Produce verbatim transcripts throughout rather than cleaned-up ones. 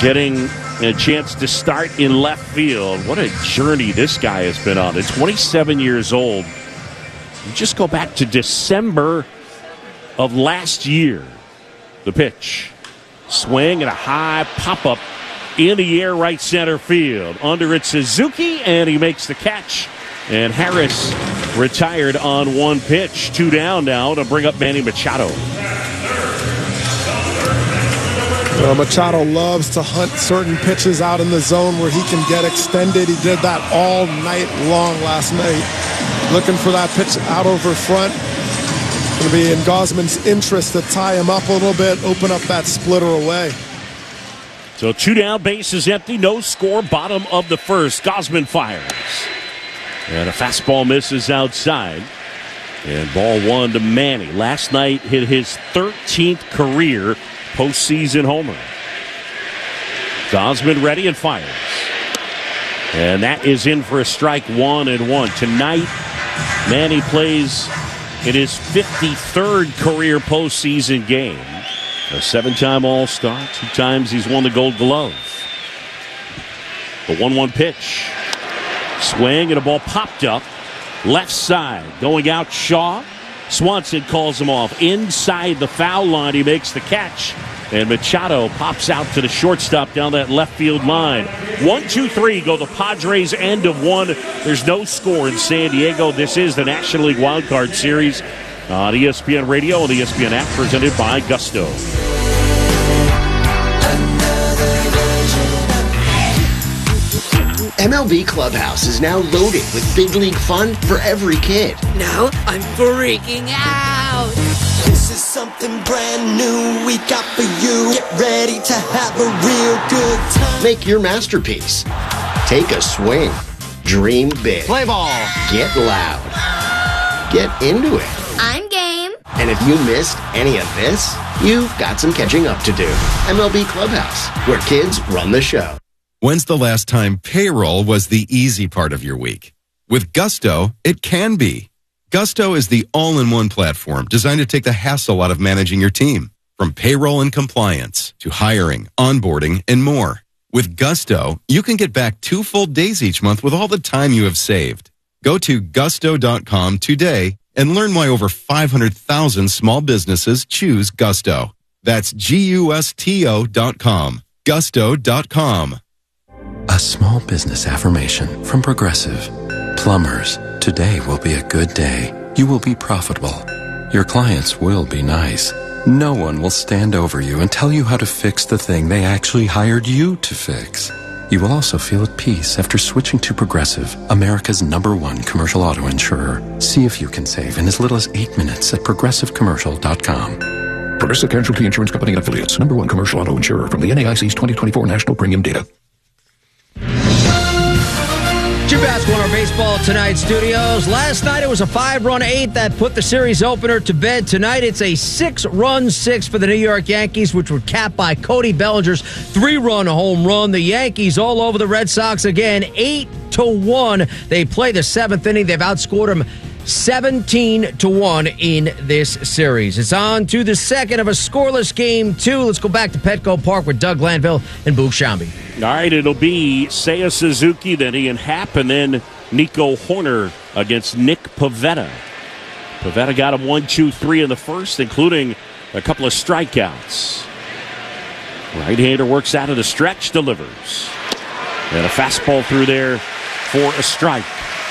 getting a chance to start in left field. What a journey this guy has been on. At twenty-seven years old, you just go back to December of last year. The pitch. Swing and a high pop-up in the air right center field. Under it, Suzuki, and he makes the catch. And Harris retired on one pitch. Two down now to bring up Manny Machado. Well, Machado loves to hunt certain pitches out in the zone where he can get extended. He did that all night long last night. Looking for that pitch out over front. Going to be in Gausman's interest to tie him up a little bit, open up that splitter away. So two down, base is empty, no score, bottom of the first. Gausman fires. And a fastball misses outside. And ball one to Manny. Last night hit his thirteenth career postseason homer. Gausman ready and fires. And that is in for a strike, one and one. Tonight, Manny plays in his fifty-third career postseason game. A seven-time All-Star. Two times he's won the Gold Glove. The one one pitch. Swing and a ball popped up. Left side. Going out Shaw. Swanson calls him off. Inside the foul line, he makes the catch. And Machado pops out to the shortstop down that left field line. One, two, three go the Padres, end of one. There's no score in San Diego. This is the National League Wild Card Series on E S P N Radio and the E S P N app, presented by Gusto. M L B Clubhouse is now loaded with big league fun for every kid. Now I'm freaking out. This is something brand new we got for you. Get ready to have a real good time. Make your masterpiece. Take a swing. Dream big. Play ball. Get loud. Get into it. I'm game. And if you missed any of this, you've got some catching up to do. M L B Clubhouse, where kids run the show. When's the last time payroll was the easy part of your week? With Gusto, it can be. Gusto is the all-in-one platform designed to take the hassle out of managing your team. From payroll and compliance to hiring, onboarding, and more. With Gusto, you can get back two full days each month with all the time you have saved. Go to gusto dot com today and learn why over five hundred thousand small businesses choose Gusto. That's G U S T O dot com. gusto dot com. A small business affirmation from Progressive. Plumbers, today will be a good day. You will be profitable. Your clients will be nice. No one will stand over you and tell you how to fix the thing they actually hired you to fix. You will also feel at peace after switching to Progressive, America's number one commercial auto insurer. See if you can save in as little as eight minutes at progressive commercial dot com. Progressive Casualty Insurance Company and Affiliates. Number one commercial auto insurer from the N A I C's twenty twenty-four National Premium Data. Jim Basketball in our Baseball Tonight studios. Last night it was a five-run eight that put the series opener to bed. Tonight it's a six-run six for the New York Yankees, which were capped by Cody Bellinger's three-run home run. The Yankees all over the Red Sox again, eight to one. They play the seventh inning. They've outscored them seventeen to one in this series. It's on to the second of a scoreless game two. Let's go back to Petco Park with Doug Glanville and Boog Shambi. All right, it'll be Seiya Suzuki, then Ian Happ, and then Nico Horner against Nick Pivetta. Pivetta got him one, two, three in the first, including a couple of strikeouts. Right-hander works out of the stretch, delivers. And a fastball through there for a strike.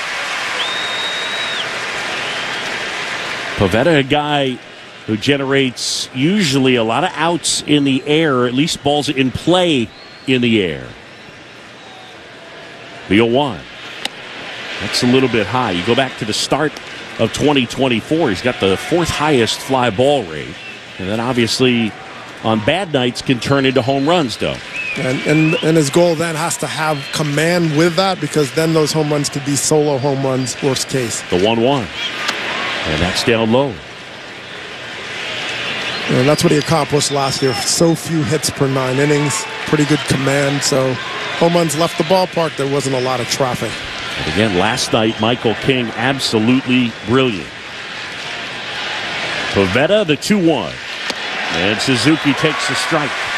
Pivetta, a guy who generates usually a lot of outs in the air, or at least balls in play in the air. The oh one. That's a little bit high. You go back to the start of twenty twenty-four, he's got the fourth highest fly ball rate. And then obviously on bad nights can turn into home runs, though. And, and and his goal then has to have command with that, because then those home runs could be solo home runs, worst case. The one one. And that's down low. And that's what he accomplished last year. So few hits per nine innings. Pretty good command. So home runs left the ballpark. There wasn't a lot of traffic. And again, last night, Michael King absolutely brilliant. Pivetta, the two one. And Suzuki takes the strike.